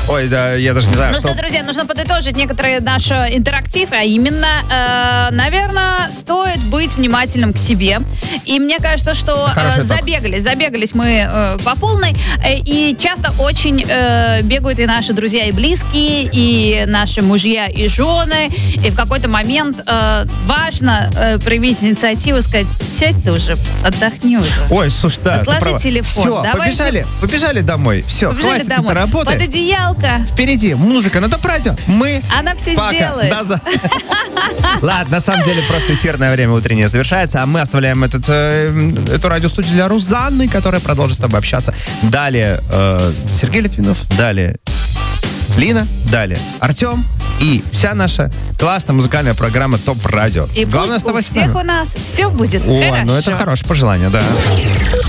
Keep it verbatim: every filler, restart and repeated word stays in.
Ой, да, я даже не знаю, Ну что... что, друзья, нужно подытожить некоторые наши интерактивы, а именно, э, наверное, стоит быть внимательным к себе. И мне кажется, что э, забегались, забегались мы э, по полной, э, и часто очень э, бегают и наши друзья, и близкие, и наши мужья, и жены, и в какой-то момент э, важно э, проявить инициативу, сказать: сядь ты уже, отдохни уже. Ой, слушай, да, отложи телефон. Все, Давайте... побежали, побежали домой. Все, побежали хватит домой. этой работы. Под одеялко. Впереди музыка на топ-радио. Мы Она все пока. сделает. Да, за... Ладно, на самом деле просто эфирное время утреннее завершается, а мы оставляем этот, э, эту радиостудию для Рузанны, которая продолжит с тобой общаться. Далее э, Сергей Литвинов, далее Лина, далее Артем и вся наша классная музыкальная программа ТОП Радио. И главное, пусть у оставайся с всех нами. у нас все будет О, хорошо. ну это хорошее пожелание, да.